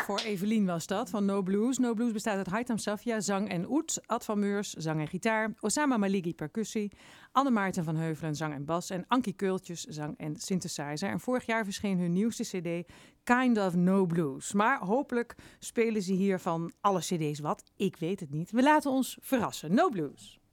Voor Evelien was dat, van No Blues. No Blues bestaat uit Haitham Safia, zang en oud. Ad van Meurs, zang en gitaar. Osama Maligi, percussie. Anne Maarten van Heuvelen, zang en bas. En Ankie Keultjes, zang en synthesizer. En vorig jaar verscheen hun nieuwste cd, Kind of No Blues. Maar hopelijk spelen ze hier van alle cd's wat. Ik weet het niet. We laten ons verrassen. No Blues.